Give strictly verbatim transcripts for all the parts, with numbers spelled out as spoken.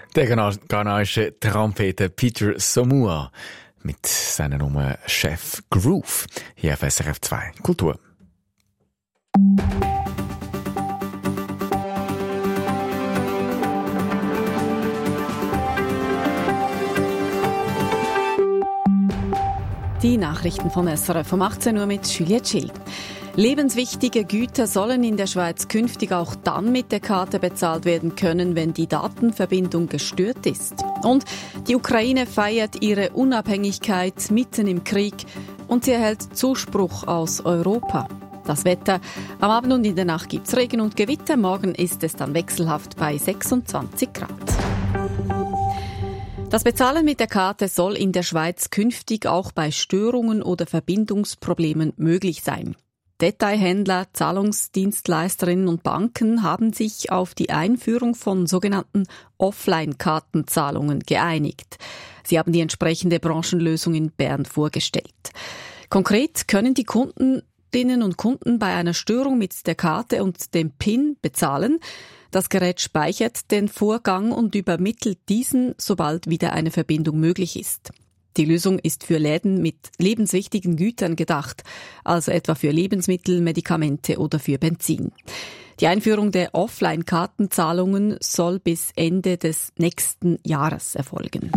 Der ghanaische Trompeter Peter Samoa mit seiner Nummer Chef Groove hier auf S R F zwei Kultur. Die Nachrichten von S R F um achtzehn Uhr mit Juliette Schill. Lebenswichtige Güter sollen in der Schweiz künftig auch dann mit der Karte bezahlt werden können, wenn die Datenverbindung gestört ist. Und die Ukraine feiert ihre Unabhängigkeit mitten im Krieg und sie erhält Zuspruch aus Europa. Das Wetter: Am Abend und in der Nacht gibt's Regen und Gewitter. Morgen ist es dann wechselhaft bei sechsundzwanzig Grad. Das Bezahlen mit der Karte soll in der Schweiz künftig auch bei Störungen oder Verbindungsproblemen möglich sein. Detailhändler, Zahlungsdienstleisterinnen und Banken haben sich auf die Einführung von sogenannten Offline-Kartenzahlungen geeinigt. Sie haben die entsprechende Branchenlösung in Bern vorgestellt. Konkret können die Kundinnen und Kunden bei einer Störung mit der Karte und dem PIN bezahlen. Das Gerät speichert den Vorgang und übermittelt diesen, sobald wieder eine Verbindung möglich ist. Die Lösung ist für Läden mit lebenswichtigen Gütern gedacht, also etwa für Lebensmittel, Medikamente oder für Benzin. Die Einführung der Offline-Kartenzahlungen soll bis Ende des nächsten Jahres erfolgen.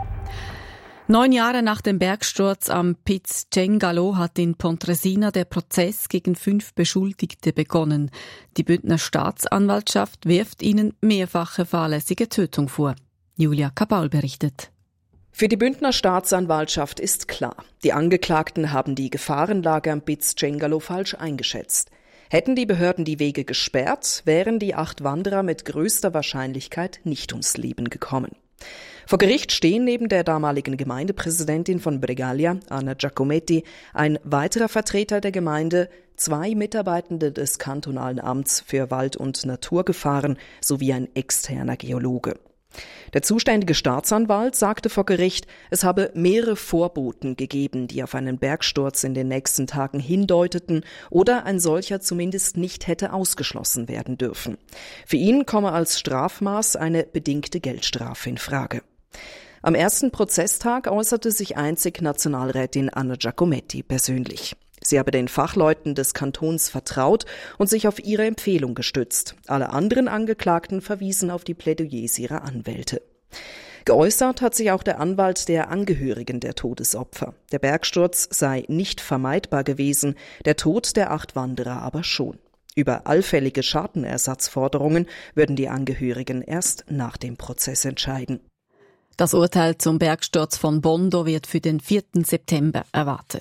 Neun Jahre nach dem Bergsturz am Piz Cengalo hat in Pontresina der Prozess gegen fünf Beschuldigte begonnen. Die Bündner Staatsanwaltschaft wirft ihnen mehrfache fahrlässige Tötung vor. Julia Kabaul berichtet. Für die Bündner Staatsanwaltschaft ist klar, die Angeklagten haben die Gefahrenlage am Piz Cengalo falsch eingeschätzt. Hätten die Behörden die Wege gesperrt, wären die acht Wanderer mit größter Wahrscheinlichkeit nicht ums Leben gekommen. Vor Gericht stehen neben der damaligen Gemeindepräsidentin von Bregaglia, Anna Giacometti, ein weiterer Vertreter der Gemeinde, zwei Mitarbeitende des kantonalen Amts für Wald- und Naturgefahren sowie ein externer Geologe. Der zuständige Staatsanwalt sagte vor Gericht, es habe mehrere Vorboten gegeben, die auf einen Bergsturz in den nächsten Tagen hindeuteten oder ein solcher zumindest nicht hätte ausgeschlossen werden dürfen. Für ihn komme als Strafmaß eine bedingte Geldstrafe in Frage. Am ersten Prozesstag äußerte sich einzig Nationalrätin Anna Giacometti persönlich. Sie habe den Fachleuten des Kantons vertraut und sich auf ihre Empfehlung gestützt. Alle anderen Angeklagten verwiesen auf die Plädoyers ihrer Anwälte. Geäußert hat sich auch der Anwalt der Angehörigen der Todesopfer. Der Bergsturz sei nicht vermeidbar gewesen, der Tod der acht Wanderer aber schon. Über allfällige Schadenersatzforderungen würden die Angehörigen erst nach dem Prozess entscheiden. Das Urteil zum Bergsturz von Bondo wird für den vierten September erwartet.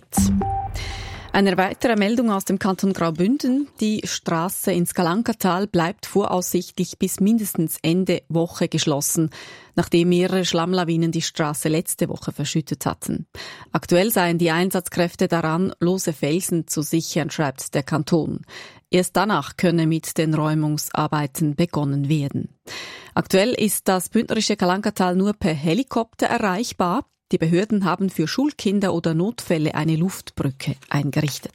Eine weitere Meldung aus dem Kanton Graubünden. Die Strasse ins Galankatal bleibt voraussichtlich bis mindestens Ende Woche geschlossen, nachdem mehrere Schlammlawinen die Strasse letzte Woche verschüttet hatten. Aktuell seien die Einsatzkräfte daran, lose Felsen zu sichern, schreibt der Kanton. Erst danach könne mit den Räumungsarbeiten begonnen werden. Aktuell ist das bündnerische Galankatal nur per Helikopter erreichbar. Die Behörden haben für Schulkinder oder Notfälle eine Luftbrücke eingerichtet.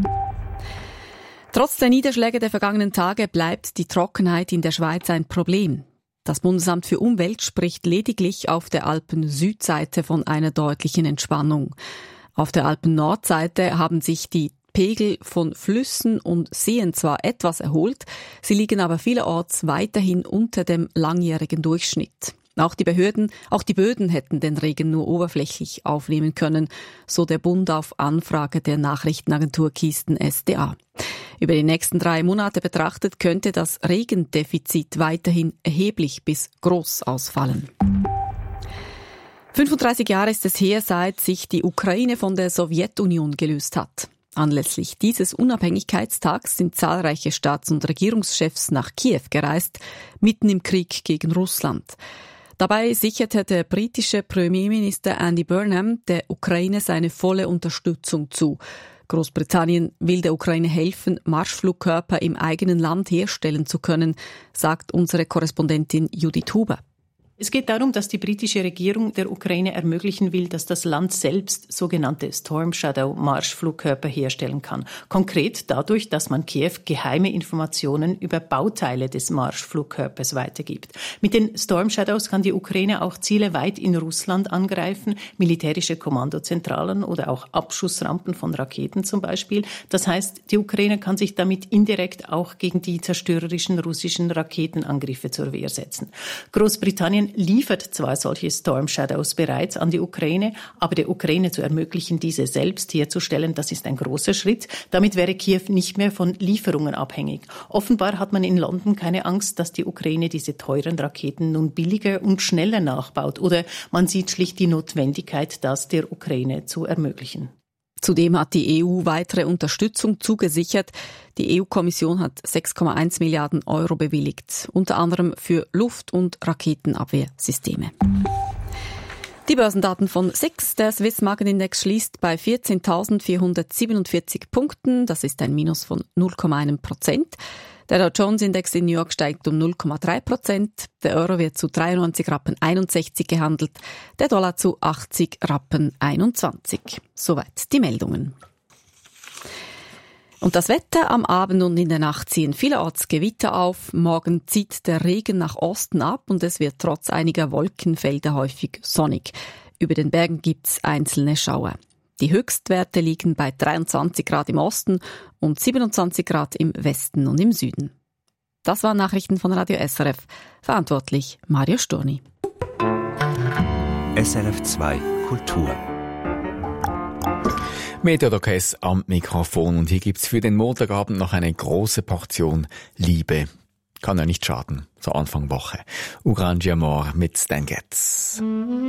Trotz der Niederschläge der vergangenen Tage bleibt die Trockenheit in der Schweiz ein Problem. Das Bundesamt für Umwelt spricht lediglich auf der Alpen-Südseite von einer deutlichen Entspannung. Auf der Alpen-Nordseite haben sich die Pegel von Flüssen und Seen zwar etwas erholt, sie liegen aber vielerorts weiterhin unter dem langjährigen Durchschnitt. Auch die Behörden, auch die Böden hätten den Regen nur oberflächlich aufnehmen können, so der Bund auf Anfrage der Nachrichtenagentur Kisten S D A. Über die nächsten drei Monate betrachtet könnte das Regendefizit weiterhin erheblich bis groß ausfallen. fünfunddreißig Jahre ist es her, seit sich die Ukraine von der Sowjetunion gelöst hat. Anlässlich dieses Unabhängigkeitstags sind zahlreiche Staats- und Regierungschefs nach Kiew gereist, mitten im Krieg gegen Russland. Dabei sicherte der britische Premierminister Andy Burnham der Ukraine seine volle Unterstützung zu. Großbritannien will der Ukraine helfen, Marschflugkörper im eigenen Land herstellen zu können, sagt unsere Korrespondentin Judith Huber. Es geht darum, dass die britische Regierung der Ukraine ermöglichen will, dass das Land selbst sogenannte Storm Shadow Marschflugkörper herstellen kann. Konkret dadurch, dass man Kiew geheime Informationen über Bauteile des Marschflugkörpers weitergibt. Mit den Storm Shadows kann die Ukraine auch Ziele weit in Russland angreifen, militärische Kommandozentralen oder auch Abschussrampen von Raketen zum Beispiel. Das heißt, die Ukraine kann sich damit indirekt auch gegen die zerstörerischen russischen Raketenangriffe zur Wehr setzen. Großbritannien liefert zwar solche Storm Shadows bereits an die Ukraine, aber der Ukraine zu ermöglichen, diese selbst herzustellen, das ist ein großer Schritt. Damit wäre Kiew nicht mehr von Lieferungen abhängig. Offenbar hat man in London keine Angst, dass die Ukraine diese teuren Raketen nun billiger und schneller nachbaut, oder man sieht schlicht die Notwendigkeit, das der Ukraine zu ermöglichen. Zudem hat die E U weitere Unterstützung zugesichert. Die E U-Kommission hat sechs Komma eins Milliarden Euro bewilligt, unter anderem für Luft- und Raketenabwehrsysteme. Die Börsendaten von S I X. Der Swiss Market Index schließt bei vierzehntausendvierhundertsiebenundvierzig Punkten. Das ist ein Minus von null Komma eins Prozent. Der Dow Jones Index in New York steigt um null Komma drei Prozent. Der Euro wird zu dreiundneunzig Rappen einundsechzig gehandelt. Der Dollar zu achtzig Rappen einundzwanzig. Soweit die Meldungen. Und das Wetter: am Abend und in der Nacht ziehen vielerorts Gewitter auf. Morgen zieht der Regen nach Osten ab und es wird trotz einiger Wolkenfelder häufig sonnig. Über den Bergen gibt's einzelne Schauer. Die Höchstwerte liegen bei dreiundzwanzig Grad im Osten und siebenundzwanzig Grad im Westen und im Süden. Das waren Nachrichten von Radio S R F. Verantwortlich Mario Storni. S R F zwei Kultur. Mediadokes am Mikrofon und hier gibt's für den Montagabend noch eine große Portion Liebe. Kann ja nicht schaden, so Anfang Woche. Orange Amor mit Stan Getz.